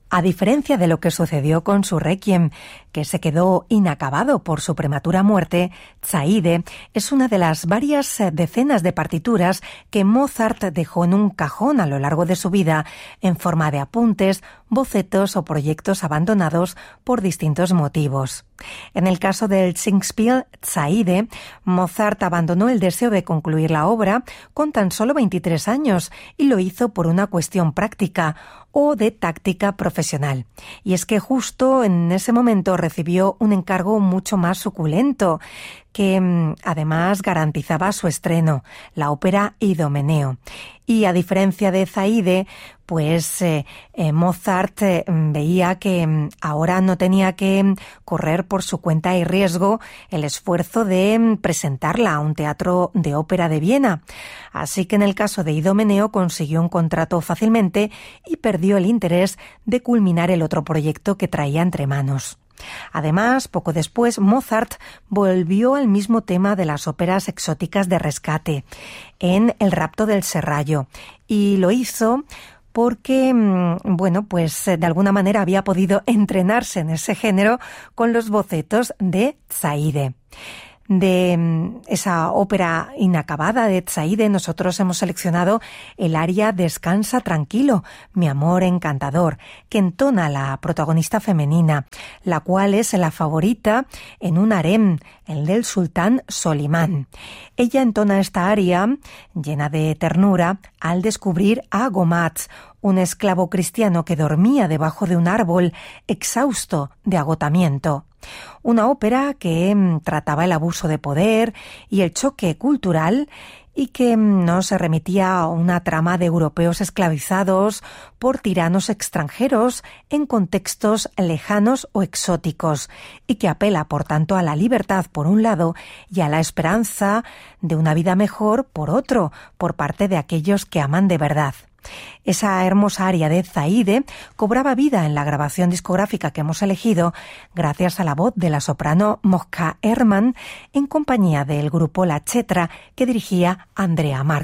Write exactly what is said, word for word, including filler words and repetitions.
A diferencia de lo que sucedió con su Requiem, que se quedó inacabado por su prematura muerte, Zaide es una de las varias decenas de partituras que Mozart dejó en un cajón a lo largo de su vida, en forma de apuntes, bocetos o proyectos abandonados por distintos motivos. En el caso del Singspiel Zaide, Mozart abandonó el deseo de concluir la obra con tan solo veintitrés años y lo hizo por una cuestión práctica o de táctica profesional. Y es que justo en ese momento recibió un encargo mucho más suculento, que además garantizaba su estreno, la ópera Idomeneo. Y a diferencia de Zaide, pues eh, eh, Mozart eh, veía que ahora no tenía que correr por su cuenta y riesgo el esfuerzo de presentarla a un teatro de ópera de Viena. Así que en el caso de Idomeneo consiguió un contrato fácilmente y perdió el interés de culminar el otro proyecto que traía entre manos. Además, poco después, Mozart volvió al mismo tema de las óperas exóticas de rescate, en El rapto del serrallo, y lo hizo porque, bueno, pues de alguna manera había podido entrenarse en ese género con los bocetos de Zaide. De esa ópera inacabada de Zaide, nosotros hemos seleccionado el aria Descansa tranquilo, mi amor encantador, que entona la protagonista femenina, la cual es la favorita en un harem, el del sultán Solimán. Ella entona esta aria, llena de ternura, al descubrir a Gomatz, un esclavo cristiano que dormía debajo de un árbol, exhausto de agotamiento. Una ópera que mm, trataba el abuso de poder y el choque cultural y que mm, no se remitía a una trama de europeos esclavizados por tiranos extranjeros en contextos lejanos o exóticos y que apela, por tanto, a la libertad por un lado y a la esperanza de una vida mejor por otro, por parte de aquellos que aman de verdad. Esa hermosa aria de Zaide cobraba vida en la grabación discográfica que hemos elegido gracias a la voz de la soprano Mosca Herman en compañía del grupo La Chetra que dirigía Andrea Marc.